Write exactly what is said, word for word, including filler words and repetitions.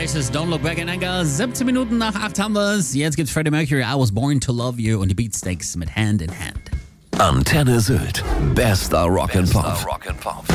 Oasis, Don't Look Back in Anger. siebzehn Minuten nach acht haben wir es. Jetzt gibt's Freddie Mercury, I Was Born to Love You und die Beatsteaks mit Hand in Hand. Antenne Sylt. Bester Rock'n'Pop.